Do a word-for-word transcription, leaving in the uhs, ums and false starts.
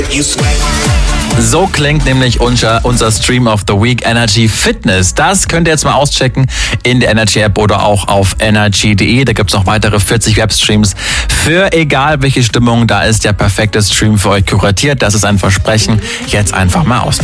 So klingt nämlich unser, unser Stream of the Week, Energy Fitness. Das könnt ihr jetzt mal auschecken in der Energy App oder auch auf energy punkt de. Da gibt's noch weitere vierzig Webstreams für egal welche Stimmung. Da ist der perfekte Stream für euch kuratiert. Das ist ein Versprechen. Jetzt einfach mal aus.